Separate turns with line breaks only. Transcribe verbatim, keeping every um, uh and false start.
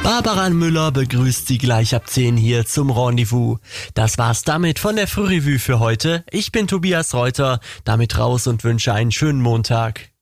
Barbara Müller begrüßt Sie gleich ab zehn hier zum Rendezvous. Das war's damit von der Frührevue für heute. Ich bin Tobias Reuter, damit raus und wünsche einen schönen Montag.